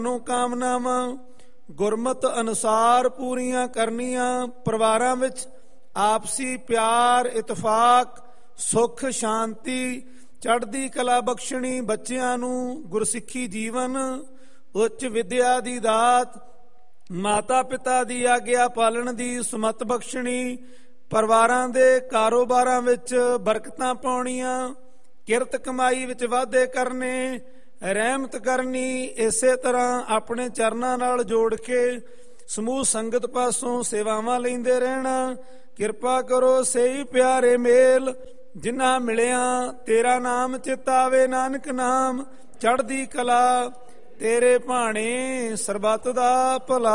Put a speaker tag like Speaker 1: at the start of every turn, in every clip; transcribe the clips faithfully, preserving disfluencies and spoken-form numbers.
Speaker 1: ਨੂੰ ਕਾਮਨਾਵਾਂ ਗੁਰਮਤ ਅਨੁਸਾਰ ਪੂਰੀਆਂ ਕਰਨੀਆਂ। ਪਰਿਵਾਰਾਂ ਵਿੱਚ ਆਪਸੀ ਪਿਆਰ, ਇਤਫਾਕ, ਸੁੱਖ, ਸ਼ਾਂਤੀ, ਚੜ੍ਹਦੀ ਕਲਾ ਬਖਸ਼ਣੀ। ਬੱਚਿਆਂ ਨੂੰ ਗੁਰਸਿੱਖੀ ਜੀਵਨ, ਉੱਚ ਵਿਦਿਆ ਦੀ ਦਾਤ, ਮਾਤਾ ਪਿਤਾ ਦੀ ਆਗਿਆ ਪਾਲਣ ਦੀ ਸਮੱਤ ਬਖਸ਼ਣੀ। ਪਰਿਵਾਰਾਂ ਦੇ ਕਾਰੋਬਾਰਾਂ ਵਿੱਚ ਬਰਕਤਾਂ ਪਾਉਣੀਆਂ, ਕਿਰਤ ਕਮਾਈ ਵਿੱਚ ਵਾਧੇ ਕਰਨੇ, ਰਹਿਮਤ ਕਰਨੀ। ਇਸੇ ਤਰ੍ਹਾਂ ਆਪਣੇ ਚਰਨਾਂ ਨਾਲ ਜੋੜ ਕੇ ਸਮੂਹ ਸੰਗਤ ਪਾਸੋਂ ਸੇਵਾਵਾਂ ਲੈਂਦੇ ਰਹਿਣਾ। ਕਿਰਪਾ ਕਰੋ ਸਹੀ ਪਿਆਰੇ ਮੇਲ, ਜਿਨ੍ਹਾਂ ਮਿਲਿਆ ਤੇਰਾ ਨਾਮ ਚਿਤਾਵੇ। ਨਾਨਕ ਨਾਮ ਚੜ੍ਹਦੀ ਕਲਾ, ਤੇਰੇ ਭਾਣੇ ਸਰਬੱਤ ਦਾ ਭਲਾ।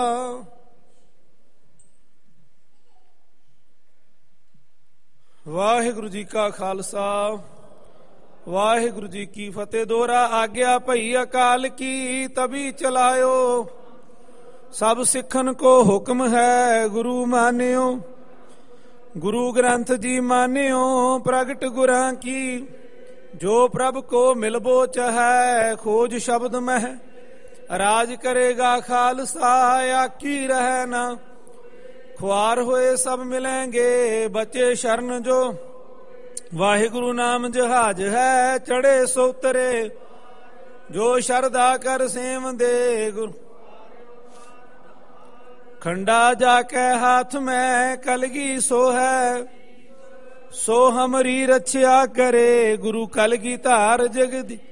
Speaker 1: ਵਾਹਿਗੁਰੂ ਜੀ ਕਾ ਖਾਲਸਾ, ਵਾਹਿਗੁਰੂ ਜੀ ਕੀ ਫਤਿਹ। ਦੋਹਰਾ ਆਗਿਆ ਭਈ ਅਕਾਲ ਕੀ, ਤਭੀ ਚਲਾਇਓ। ਸਭ ਸਿੱਖਨ ਕੋ ਹੁਕਮ ਹੈ, ਗੁਰੂ ਮਾਨਿਓ। ਗੁਰੂ ਗ੍ਰੰਥ ਜੀ ਮਾਨਿਓ, ਪ੍ਰਗਟ ਗੁਰਾਂ ਕੀ। ਜੋ ਪ੍ਰਭ ਕੋ ਮਿਲਬੋ ਚਾਹੈ, ਖੋਜ ਸ਼ਬਦ ਮਹਿ। ਰਾਜ ਕਰੇਗਾ ਖਾਲਸਾ, ਆਕੀ ਰਹਿ ਨਾ। ਖੁਆਰ ਹੋਏ ਸਭ ਮਿਲੈਂਗੇ, ਬਚੇ ਸ਼ਰਨ ਜੋ। ਵਾਹਿਗੁਰੂ ਨਾਮ ਜਹਾਜ ਹੈ, ਚੜੇ ਸੋ ਉਤਰੇ। ਜੋ ਸ਼ਰਧਾ ਕਰ ਸੇਵੰਦੇ, ਗੁਰੂ ਖੰਡਾ ਜਾ ਕੇ ਹਾਥ ਮੈਂ। ਕਲਗੀ ਸੋ ਹੈ, ਸੋ ਹਮਰੀ ਰਛਿਆ ਕਰੇ। ਗੁਰੂ ਕਲਗੀ ਧਾਰ ਜਗਦੀ